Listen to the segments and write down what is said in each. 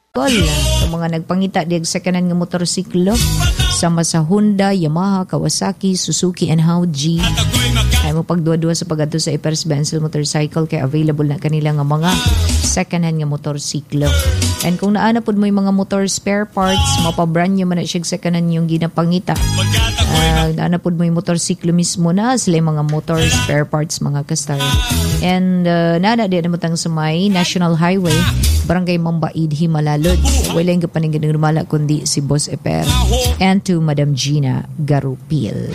Sa mga nagpangita di second-hand nga motorsiklo sama sa Honda, Yamaha, Kawasaki, Suzuki, and Hauji. Ay mo pagduwa-duwa sa pag-adto sa Ipers Benzel Motorcycle kay available na kanila nga mga second-hand nga motorsiklo. And kung naana pod mo yung mga motor spare parts, mapabrand nyo man na siya second-hand yung ginapangita. Naana pod mo yung motorsiklo mismo na sila yung mga motor spare parts mga kastar. And naana di na mutang sa may National Highway, Barangay Mambaid, Himalalod. Wala yung kapaning ganang rumala kundi si Boss Eper and to Madam Gina Garupil.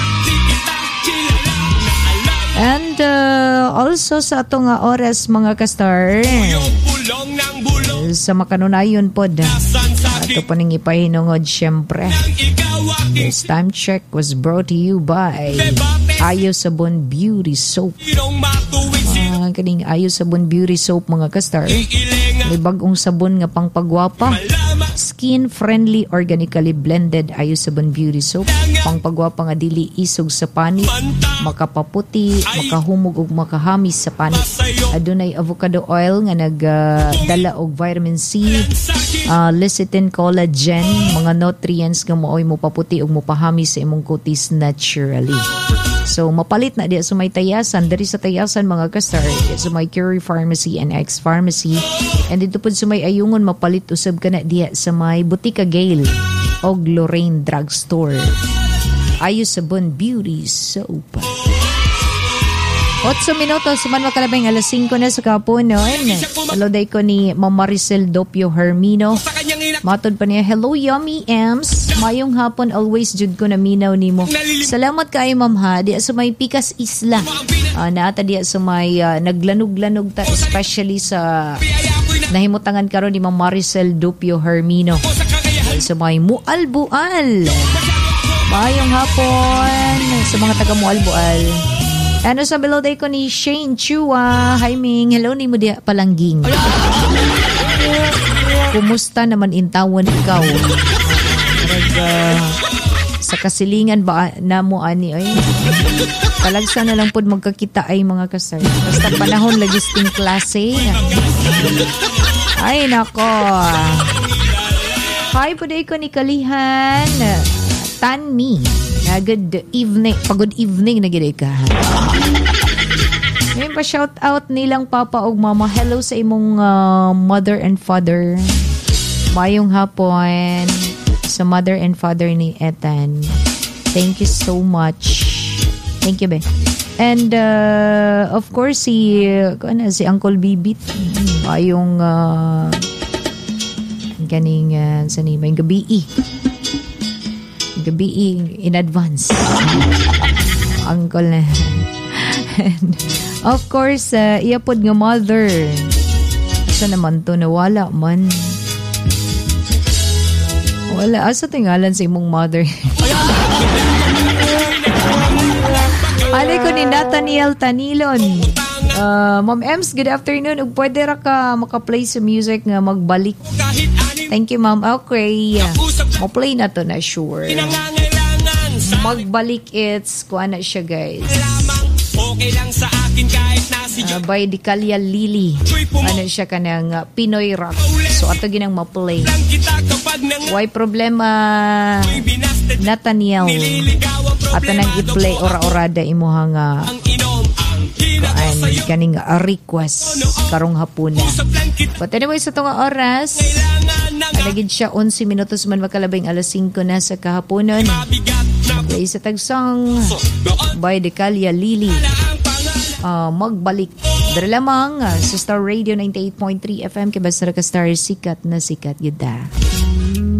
And also sa atong oras mga kastar, sa makanunayon pod ato po ning ipahinungod syempre. This time check was brought to you by Ayo Sabon Beauty Soap. Kaning Ayo Sabon Beauty Soap mga kastar, may bagong sabon nga pangpagwapa, skin friendly, organically blended Ayo Sabon Beauty Soap. Pangpagwapa nga dili isog sa panit, makapaputi, makahumog ug makahamis sa panit. Adunay avocado oil nga nagdala og vitamin C, lecithin, collagen, mga nutrients nga mooy mo paputi ug mopahamis sa imong kutis naturally. So mapalit na diya sa may tayasan, dari sa tayasan mga kastar, sa may Curie Pharmacy and X Pharmacy, and dito po sa may ayungon mapalit usab ka na diya sa may Butika Gale o Lorraine Drugstore. Ayo Sabon Beauty Soap. 8 minutos, suman makalabing alas 5 na sa kapunon. Saluday ko ni Ma'am Maricel Dopio Hermino. Matod pa niya, hello yummy Ems. Mayong hapon, always jud ko na minaw nimo. Salamat kayo ma'am ha. Diya sa may Picas Isla. Naata diya sa may naglanog-lanog ta, especially sa nahimutangan karon ni Ma'am Maricel Dopio Hermino. Sa may Mualbual. Mayong hapon sa mga taga Mualbual. Ano sa below day ko ni Shane Chua. Hi Ming, hello ni mo diya palangging. Kumusta naman intawan ikaw? Sa kasilingan ba na mo ani ay? Talagsa na lang pod magkakita ay mga kasar. Basta panahon lagisting klase. Ay nako. Hi po day ko ni Kalihan Tanmi. Good evening. Good evening na gid ka. Ngayon pa shout out nilang papa og mama. Hello sa imong mother and father. Mayong hapon sa mother and father ni Ethan. Thank you so much. Thank you be. And of course si Uncle Bibit. Mayong ganing sa ni may gabi in advance. Uncle na. And of course, iyapod nga mother. Asa naman to nawala man. Wala. Asa tingalan sa imong mother? Alay ko ni Nathaniel Tanilon. Ma'am Ems, good afternoon. Ug pwede ra ka maka-play sa music nga magbalik. Thank you, ma'am. Okay. Ma-play na to na, sure. Magbalik it's kuha na siya, guys. Okay lang sa akin kahit by Dicalia Lily. Ano siya kanang Pinoy rock. So ato ginang ma-play. Why problema Nathaniel? Ato nang i-play ora-orada imuhang kaning request karong hapon na. But anyway, sa itong oras, nagid siya 11 minutos man makalabing alas 5 na sa kahaponon. Play sa tagsong by Decalia Lily. Magbalik. Dara lamang sa Star Radio 98.3 FM kay basta ka Star sikat na sikat yun da.